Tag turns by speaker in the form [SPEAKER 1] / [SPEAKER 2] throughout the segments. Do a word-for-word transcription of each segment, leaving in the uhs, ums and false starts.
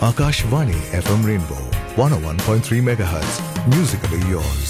[SPEAKER 1] Akashvani F M Rainbow one oh one point three megahertz. Musically yours.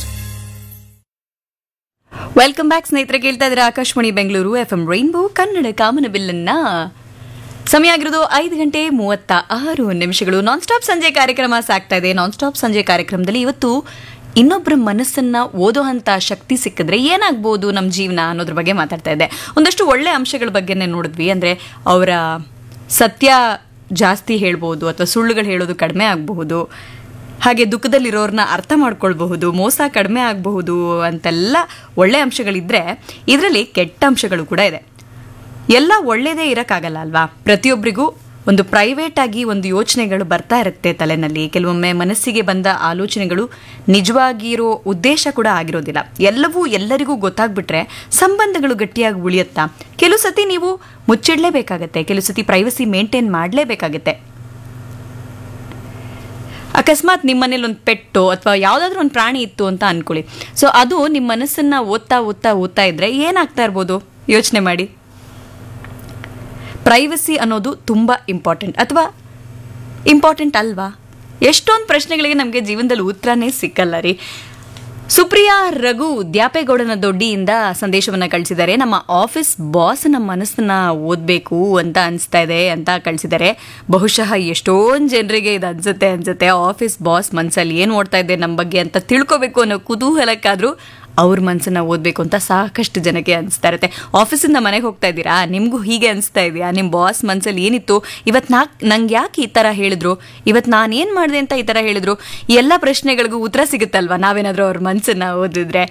[SPEAKER 2] Welcome back ಸ್ನೇಹಿತರೆ, ಕೇಳ್ತಾ ಇದ್ರೆ Akashvani Bengaluru F M rainbow Kannada ಕಾಮನಬಿಲ್ಲನ್ನ. ಸಮಯ ಆಗಿರೋದು ಐದು ಗಂಟೆ ಮೂವತ್ತ ಆರು ನಿಮಿಷಗಳು. ನಾನ್ ಸ್ಟಾಪ್ ಸಂಜೆ ಕಾರ್ಯಕ್ರಮ ಸಾಗ್ತಾ ಇದೆ. ನಾನ್ ಸ್ಟಾಪ್ ಸಂಜೆ ಕಾರ್ಯಕ್ರಮದಲ್ಲಿ ಇವತ್ತು ಇನ್ನೊಬ್ಬರ ಮನಸ್ಸನ್ನ ಓದೋ ಅಂತ ಶಕ್ತಿ ಸಿಕ್ಕಿದ್ರೆ ಏನಾಗ್ಬೋದು ನಮ್ಮ ಜೀವನ ಅನ್ನೋದ್ರ ಬಗ್ಗೆ ಮಾತಾಡ್ತಾ ಇದ್ದೆ. ಒಂದಷ್ಟು ಒಳ್ಳೆ ಅಂಶಗಳ ಬಗ್ಗೆನೇ ನೋಡಿದ್ವಿ. ಅಂದರೆ ಅವರ ಸತ್ಯ ಜಾಸ್ತಿ ಹೇಳ್ಬೋದು ಅಥವಾ ಸುಳ್ಳುಗಳು ಹೇಳೋದು ಕಡಿಮೆ ಆಗಬಹುದು, ಹಾಗೆ ದುಃಖದಲ್ಲಿರೋರನ್ನ ಅರ್ಥ ಮಾಡ್ಕೊಳ್ಬಹುದು, ಮೋಸ ಕಡಿಮೆ ಆಗಬಹುದು ಅಂತೆಲ್ಲ ಒಳ್ಳೆ ಅಂಶಗಳಿದ್ರೆ ಇದರಲ್ಲಿ ಕೆಟ್ಟ ಅಂಶಗಳು ಕೂಡ ಇದೆ. ಎಲ್ಲ ಒಳ್ಳೆಯದೇ ಇರೋಕ್ಕಾಗಲ್ಲ ಅಲ್ವಾ. ಪ್ರತಿಯೊಬ್ಬರಿಗೂ ಒಂದು ಪ್ರೈವೇಟ್ ಆಗಿ ಒಂದು ಯೋಚನೆಗಳು ಬರ್ತಾ ಇರುತ್ತೆ ತಲೆನಲ್ಲಿ. ಕೆಲವೊಮ್ಮೆ ಮನಸ್ಸಿಗೆ ಬಂದ ಆಲೋಚನೆಗಳು ನಿಜವಾಗಿರೋ ಉದ್ದೇಶ ಕೂಡ ಆಗಿರೋದಿಲ್ಲ. ಎಲ್ಲವೂ ಎಲ್ಲರಿಗೂ ಗೊತ್ತಾಗ್ಬಿಟ್ರೆ ಸಂಬಂಧಗಳು ಗಟ್ಟಿಯಾಗಿ ಉಳಿಯುತ್ತಾ? ಕೆಲವು ಸತಿ ನೀವು ಮುಚ್ಚಿಡಲೇಬೇಕಾಗತ್ತೆ, ಕೆಲವು ಸತಿ ಪ್ರೈವಸಿ ಮೇಂಟೈನ್ ಮಾಡಲೇಬೇಕಾಗತ್ತೆ. ಅಕಸ್ಮಾತ್ ನಿಮ್ಮ ಮನೇಲಿ ಒಂದು ಪೆಟ್ಟು ಅಥವಾ ಯಾವುದಾದ್ರೂ ಒಂದು ಪ್ರಾಣಿ ಇತ್ತು ಅಂತ ಅನ್ಕೊಳ್ಳಿ. ಸೊ ಅದು ನಿಮ್ಮ ಮನಸ್ಸನ್ನ ಓದ್ತಾ ಓದ್ತಾ ಓದ್ತಾ ಇದ್ರೆ ಏನಾಗ್ತಾ ಇರ್ಬೋದು ಯೋಚನೆ ಮಾಡಿ. ಪ್ರೈವಸಿ ಅನ್ನೋದು ತುಂಬ ಇಂಪಾರ್ಟೆಂಟ್ ಅಥವಾ ಇಂಪಾರ್ಟೆಂಟ್ ಅಲ್ವಾ? ಎಷ್ಟೊಂದು ಪ್ರಶ್ನೆಗಳಿಗೆ ನಮಗೆ ಜೀವನದಲ್ಲಿ ಉತ್ತರನೇ ಸಿಕ್ಕಲ್ಲ ರೀ. ಸುಪ್ರಿಯಾ ರಘು ದ್ಯಾಪೇಗೌಡನ ದೊಡ್ಡಿಯಿಂದ ಸಂದೇಶವನ್ನು ಕಳಿಸಿದ್ದಾರೆ. ನಮ್ಮ ಆಫೀಸ್ ಬಾಸ್ ನಮ್ಮ ಮನಸ್ಸನ್ನ ಓದಬೇಕು ಅಂತ ಅನಿಸ್ತಾ ಇದೆ ಅಂತ ಕಳಿಸಿದ್ದಾರೆ. ಬಹುಶಃ ಎಷ್ಟೊಂದು ಜನರಿಗೆ ಇದು ಅನ್ಸುತ್ತೆ ಅನ್ಸುತ್ತೆ ಆಫೀಸ್ ಬಾಸ್ ಮನಸ್ಸಲ್ಲಿ ಏನು ಓಡ್ತಾ ಇದೆ ನಮ್ಮ ಬಗ್ಗೆ ಅಂತ ತಿಳ್ಕೊಬೇಕು ಅನ್ನೋ ಕುತೂಹಲಕ್ಕಾದರೂ ಅವ್ರ ಮನಸ್ಸನ್ನ ಓದಬೇಕು ಅಂತ ಸಾಕಷ್ಟು ಜನಕ್ಕೆ ಅನಿಸ್ತಾ ಇರುತ್ತೆ. ಆಫೀಸಿಂದ ಮನೆಗೆ ಹೋಗ್ತಾ ಇದ್ದೀರಾ, ನಿಮಗೂ ಹೀಗೆ ಅನಿಸ್ತಾ ಇದೆಯಾ? ನಿಮ್ಮ ಬಾಸ್ ಮನಸ್ಸಲ್ಲಿ ಏನಿತ್ತು, ಇವತ್ತು ನಾ ನಂಗೆ ಯಾಕೆ ಈ ಥರ ಹೇಳಿದ್ರು, ಇವತ್ತು ನಾನು ಏನು ಮಾಡಿದೆ ಅಂತ ಈ ಥರ ಹೇಳಿದ್ರು, ಎಲ್ಲ ಪ್ರಶ್ನೆಗಳಿಗೂ ಉತ್ತರ ಸಿಗುತ್ತಲ್ವ ನಾವೇನಾದರೂ ಅವ್ರ ಮನಸ್ಸನ್ನ ಓದಿದ್ರೆ.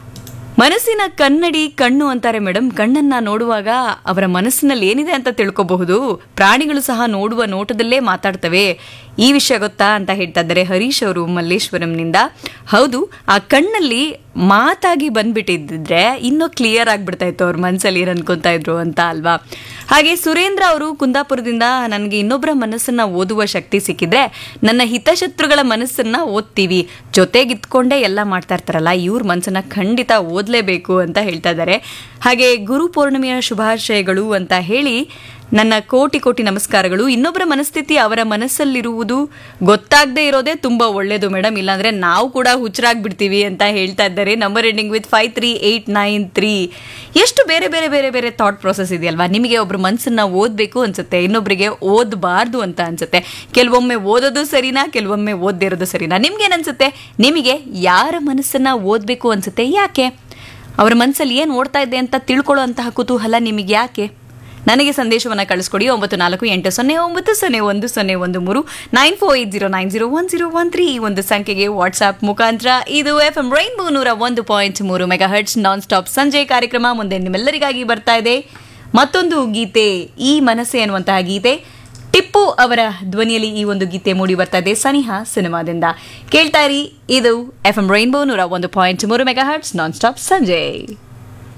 [SPEAKER 2] ಮನಸ್ಸಿನ ಕನ್ನಡಿ ಕಣ್ಣು ಅಂತಾರೆ ಮೇಡಮ್. ಕಣ್ಣನ್ನು ನೋಡುವಾಗ ಅವರ ಮನಸ್ಸಿನಲ್ಲಿ ಏನಿದೆ ಅಂತ ತಿಳ್ಕೊಬಹುದು. ಪ್ರಾಣಿಗಳು ಸಹ ನೋಡುವ ನೋಟದಲ್ಲೇ ಮಾತಾಡ್ತವೆ. ಈ ವಿಷಯ ಗೊತ್ತಾ ಅಂತ ಹೇಳ್ತಾ ಇದ್ದಾರೆ ಹರೀಶ್ ಅವರು ಮಲ್ಲೇಶ್ವರಂನಿಂದ. ಹೌದು, ಆ ಕಣ್ಣಲ್ಲಿ ಮಾತಾಗಿ ಬಂದ್ಬಿಟ್ಟಿದ್ರೆ ಇನ್ನೂ ಕ್ಲಿಯರ್ ಆಗಿಬಿಡ್ತಾ ಇತ್ತು ಅವ್ರ ಮನಸ್ಸಲ್ಲಿ ಏನು ಅನ್ಕೊತಾ ಇದ್ರು ಅಂತ ಅಲ್ವಾ. ಹಾಗೆ ಸುರೇಂದ್ರ ಅವರು ಕುಂದಾಪುರದಿಂದ, ನನಗೆ ಇನ್ನೊಬ್ಬರ ಮನಸ್ಸನ್ನ ಓದುವ ಶಕ್ತಿ ಸಿಕ್ಕಿದ್ರೆ ನನ್ನ ಹಿತಶತ್ರುಗಳ ಮನಸ್ಸನ್ನ ಓದ್ತೀವಿ, ಜೊತೆಗಿತ್ಕೊಂಡೇ ಎಲ್ಲ ಮಾಡ್ತಾ ಇರ್ತಾರಲ್ಲ ಇವ್ರ ಮನಸ್ಸನ್ನ ಖಂಡಿತ ಓದಲೇಬೇಕು ಅಂತ ಹೇಳ್ತಾ ಇದ್ದಾರೆ. ಹಾಗೆ ಗುರು ಪೌರ್ಣಿಮೆಯ ಶುಭಾಶಯಗಳು ಅಂತ ಹೇಳಿ ನನ್ನ ಕೋಟಿ ಕೋಟಿ ನಮಸ್ಕಾರಗಳು. ಇನ್ನೊಬ್ಬರ ಮನಸ್ಥಿತಿ ಅವರ ಮನಸ್ಸಲ್ಲಿರುವುದು ಗೊತ್ತಾಗದೇ ಇರೋದೇ ತುಂಬ ಒಳ್ಳೇದು ಮೇಡಮ್, ಇಲ್ಲಾಂದ್ರೆ ನಾವು ಕೂಡ ಹುಚ್ಚರಾಗ್ಬಿಡ್ತೀವಿ ಅಂತ ಹೇಳ್ತಾ ಇದ್ದಾರೆ. Number ending with five three eight nine three. ಎಷ್ಟು ಬೇರೆ ಬೇರೆ ಬೇರೆ ಬೇರೆ ಥಾಟ್ ಪ್ರೊಸೆಸ್ ಇದೆಯಲ್ವಾ. ನಿಮಗೆ ಒಬ್ಬರ ಮನಸ್ಸನ್ನ ಓದಬೇಕು ಅನ್ಸುತ್ತೆ, ಇನ್ನೊಬ್ಬರಿಗೆ ಓದಬಾರ್ದು ಅಂತ ಅನ್ಸುತ್ತೆ. ಕೆಲವೊಮ್ಮೆ ಓದೋದು ಸರಿನಾ, ಕೆಲವೊಮ್ಮೆ ಓದದೇ ಇರೋದು ಸರಿನಾ? ನಿಮ್ಗೇನನ್ಸುತ್ತೆ? ನಿಮಗೆ ಯಾರ ಮನಸ್ಸನ್ನ ಓದಬೇಕು ಅನ್ಸುತ್ತೆ? ಯಾಕೆ? ಅವರ ಮನಸ್ಸಲ್ಲಿ ಏನು ಓಡ್ತಾ ಇದೆ ಅಂತ ತಿಳ್ಕೊಳ್ಳೋ ಅಂತಹ ಕುತೂಹಲ ನಿಮಗೆ ಯಾಕೆ? ನನಗೆ ಸಂದೇಶವನ್ನು ಕಳಿಸ್ಕೊಡಿ. ಒಂಬತ್ತು ನಾಲ್ಕು ಎಂಟು ಸೊನ್ನೆ ಒಂಬತ್ತು ಸೊನ್ನೆ ಒಂದು ಸೊನ್ನೆ ಒಂದು ಮೂರು nine four eight zero nine zero one zero one three ಈ ಒಂದು ಸಂಖ್ಯೆಗೆ ವಾಟ್ಸ್ಆಪ್ ಮುಖಾಂತರ. ಇದು ಎಫ್ ಎಂ ರೈನ್ಬೋ ನೂರ ಒಂದು ಪಾಯಿಂಟ್ ಮೂರು ಮೆಗಾ ಹರ್ಟ್ಸ್ ನಾನ್ ಸ್ಟಾಪ್ ಸಂಜೆ ಕಾರ್ಯಕ್ರಮ. ಮುಂದೆ ನಿಮ್ಮೆಲ್ಲರಿಗಾಗಿ ಬರ್ತಾ ಇದೆ ಮತ್ತೊಂದು ಗೀತೆ, ಈ ಮನಸ್ಸೆ ಅನ್ನುವಂತಹ ಗೀತೆ. ಟಿಪ್ಪು ಅವರ ಧ್ವನಿಯಲ್ಲಿ ಈ ಒಂದು ಗೀತೆ ಮೂಡಿ ಬರ್ತಾ ಇದೆ ಸನಿಹಾ ಸಿನಿಮಾದಿಂದ. ಕೇಳ್ತಾ ಇರಿ, ಇದು ಎಫ್ ಎಂ ರೈನ್ಬೋ ನೂರ ಒಂದು ಪಾಯಿಂಟ್ ಮೂರು ಮೆಗಾ ಹರ್ಟ್ಸ್ ನಾನ್ ಸ್ಟಾಪ್ ಸಂಜೆ.